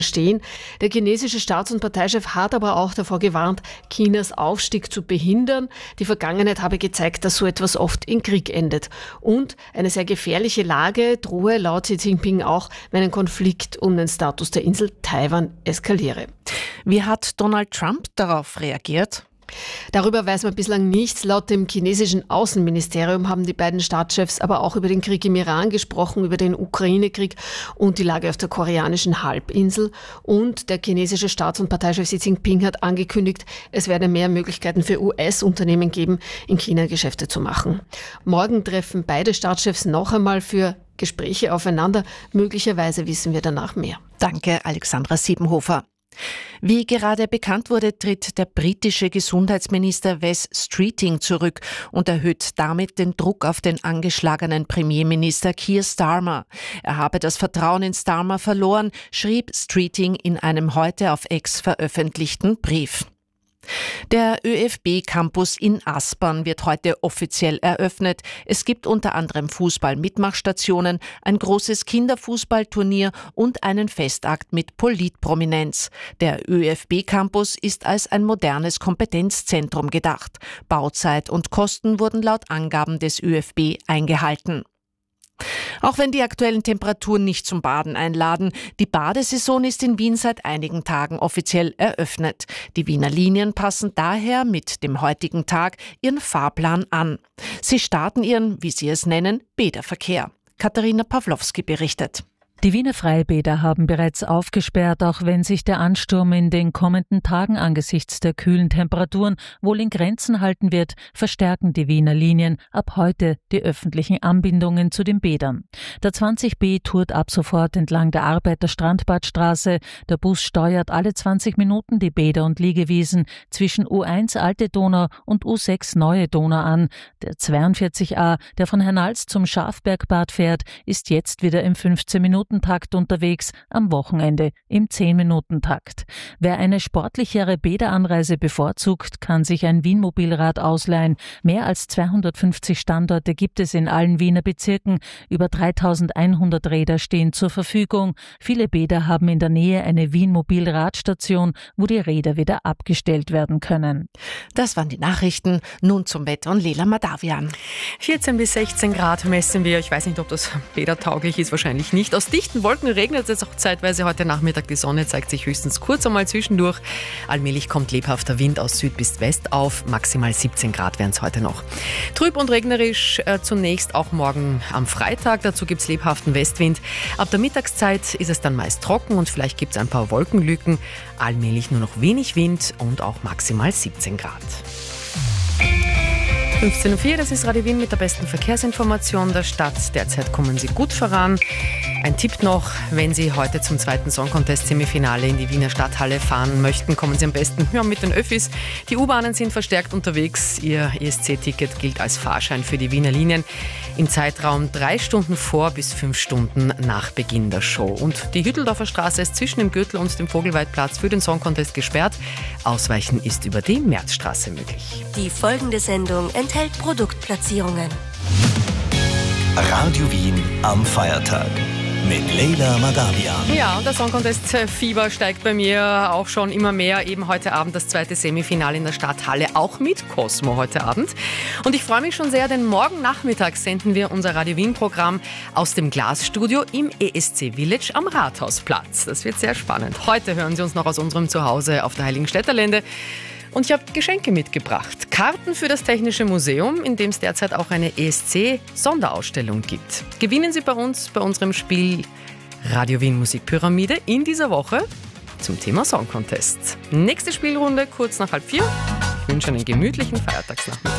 stehen. Der chinesische Staats- und Parteichef hat aber auch davor gewarnt, Chinas Aufstieg zu behindern. Die Vergangenheit habe gezeigt, dass so etwas oft in Krieg endet. Und eine sehr gefährliche Lage drohe laut Xi Jinping auch, wenn ein Konflikt um den Status der Insel Taiwan eskaliere. Wie hat Donald Trump darauf reagiert? Darüber weiß man bislang nichts. Laut dem chinesischen Außenministerium haben die beiden Staatschefs aber auch über den Krieg im Iran gesprochen, über den Ukraine-Krieg und die Lage auf der koreanischen Halbinsel. Und der chinesische Staats- und Parteichef Xi Jinping hat angekündigt, es werde mehr Möglichkeiten für US-Unternehmen geben, in China Geschäfte zu machen. Morgen treffen beide Staatschefs noch einmal für Gespräche aufeinander. Möglicherweise wissen wir danach mehr. Danke, Alexandra Siebenhofer. Wie gerade bekannt wurde, tritt der britische Gesundheitsminister Wes Streeting zurück und erhöht damit den Druck auf den angeschlagenen Premierminister Keir Starmer. Er habe das Vertrauen in Starmer verloren, schrieb Streeting in einem heute auf X veröffentlichten Brief. Der ÖFB-Campus in Aspern wird heute offiziell eröffnet. Es gibt unter anderem Fußball-Mitmachstationen, ein großes Kinderfußballturnier und einen Festakt mit Politprominenz. Der ÖFB-Campus ist als ein modernes Kompetenzzentrum gedacht. Bauzeit und Kosten wurden laut Angaben des ÖFB eingehalten. Auch wenn die aktuellen Temperaturen nicht zum Baden einladen, die Badesaison ist in Wien seit einigen Tagen offiziell eröffnet. Die Wiener Linien passen daher mit dem heutigen Tag ihren Fahrplan an. Sie starten ihren, wie sie es nennen, Bäderverkehr. Katharina Pawlowski berichtet. Die Wiener Freibäder haben bereits aufgesperrt, auch wenn sich der Ansturm in den kommenden Tagen angesichts der kühlen Temperaturen wohl in Grenzen halten wird, verstärken die Wiener Linien ab heute die öffentlichen Anbindungen zu den Bädern. Der 20b tourt ab sofort entlang der Arbeiter-Strandbadstraße. Der Bus steuert alle 20 Minuten die Bäder und Liegewiesen zwischen U1 Alte Donau und U6 Neue Donau an. Der 42a, der von Hernals zum Schafbergbad fährt, ist jetzt wieder im 15-Minuten-Takt unterwegs, am Wochenende im 10-Minuten-Takt. Wer eine sportlichere Bäderanreise bevorzugt, kann sich ein Wien-Mobilrad ausleihen. Mehr als 250 Standorte gibt es in allen Wiener Bezirken. Über 3100 Räder stehen zur Verfügung. Viele Bäder haben in der Nähe eine Wien-Mobil-Radstation, wo die Räder wieder abgestellt werden können. Das waren die Nachrichten. Nun zum Wetter und Lela Madavian. 14 bis 16 Grad messen wir. Ich weiß nicht, ob das bädertauglich ist, wahrscheinlich nicht. Aus dichten Wolken regnet es auch zeitweise heute Nachmittag. Die Sonne zeigt sich höchstens kurz einmal zwischendurch. Allmählich kommt lebhafter Wind aus Süd bis West auf. Maximal 17 Grad werden es heute noch. Trüb und regnerisch zunächst auch morgen am Freitag. Dazu gibt es lebhaften Westwind. Ab der Mittagszeit ist es dann meist trocken und vielleicht gibt es ein paar Wolkenlücken. Allmählich nur noch wenig Wind und auch maximal 17 Grad. 15.04 Uhr, das ist Radio Wien mit der besten Verkehrsinformation der Stadt. Derzeit kommen Sie gut voran. Ein Tipp noch, wenn Sie heute zum zweiten Song Contest Semifinale in die Wiener Stadthalle fahren möchten, kommen Sie am besten mit den Öffis. Die U-Bahnen sind verstärkt unterwegs. Ihr ESC-Ticket gilt als Fahrschein für die Wiener Linien im Zeitraum 3 Stunden vor bis 5 Stunden nach Beginn der Show. Und die Hütteldorfer Straße ist zwischen dem Gürtel und dem Vogelweidplatz für den Song Contest gesperrt. Ausweichen ist über die Märzstraße möglich. Die folgende Sendung enthält Produktplatzierungen. Radio Wien am Feiertag mit Lela Madavian. Ja, und der Song Contest Fieber steigt bei mir auch schon immer mehr. Eben heute Abend das zweite Semifinale in der Stadthalle, auch mit Cosmo heute Abend. Und ich freue mich schon sehr, denn morgen Nachmittag senden wir unser Radio Wien-Programm aus dem Glasstudio im ESC Village am Rathausplatz. Das wird sehr spannend. Heute hören Sie uns noch aus unserem Zuhause auf der Heiligenstädterlände. Und ich habe Geschenke mitgebracht. Karten für das Technische Museum, in dem es derzeit auch eine ESC-Sonderausstellung gibt. Gewinnen Sie bei uns bei unserem Spiel Radio Wien Musikpyramide in dieser Woche zum Thema Song Contest. Nächste Spielrunde kurz nach 3:30. Ich wünsche einen gemütlichen Feiertagsnachmittag.